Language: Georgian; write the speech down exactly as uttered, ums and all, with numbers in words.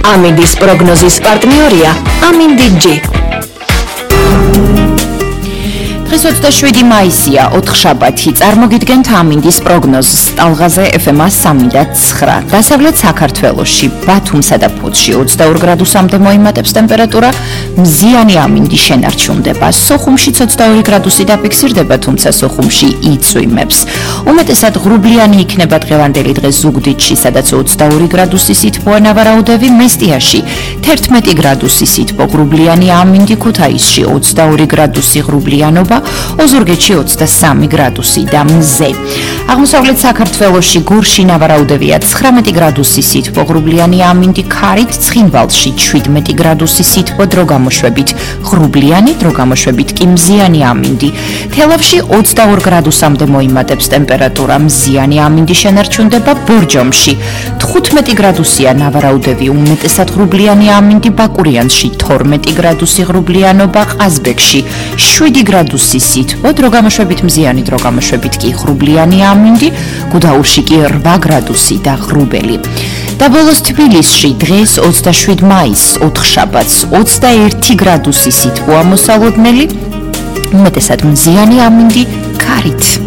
ამინდის პროგნოზის პარტნიორია ამინდი ჯი. დღეს ოცდაშვიდი მაისია, ოთხშაბათი. წარმოგიდგენთ ამინდის პროგნოზს ტალღაზე ეფ ემ სამი და ცხრა. დასავლეთ საქართველოში, ბათუმსა და ფოთში ოცდაორ გრადუსამდე მოიმატებს ტემპერატურა, მზიანი ამინდი შენარჩუნდება. სოხუმშიც ოცდაორი გრადუსი დაფიქსირდება, თუმცა სოხუმში იწვიმებს. უმეტესად ღრუბლიანი იქნება დღევანდელი დღე ზუგდიდში, სადაც ოცდაორი გრადუსი სითბოა ნავარაუდევი, მესტიაში თერთმეტი გრადუსი სითბო, ღრუბლიანი ამინდი, ქუთაისში ოცდაორი გრადუსი ღრუბლიანობა, ოზურგეთში ოცდასამი გრადუსი და მზე. აღმოსავლეთ საქართველოში გურში ნავარაუდევია ცხრამეტი გრადუსი სითბო, ღრუბლიანი ამინდი, ქარით, ცხინვალში შვიდმეტი გრადუსი სითბო, დრო გამოშვებით ღრუბლიანი, დრო გამოშვებით კი მზიანი ამინდი. თელავში ოცდაორ გრადუსამდე მოიმატებს ტემპერატურა, მზიანი ამინდი შენარჩუნდება, ბორჯომში თხუთმეტი გრადუსია ნავარაუდევი, უმეტესად ღრუბლიანი ამინდი, ბაკურიანსში თორმეტი გრადუსი ღრუბლიანობა, ყაზბეგში შვიდი გრადუსი სითბო, დრო გამოშვებით მზიანი, დრო გამოშვებით კი ღრუბლიანი ამინდი, გუდაურში კი რვა გრადუსი და ღრუბელი. და ბოლოს თბილისში დღეს ოცდაშვიდი მაისს, ოთხშაბათს ოცდაერთი გრადუსი სითბოა მოსალოდნელი, უმეტესად მზიანი ამინდი, ქარით.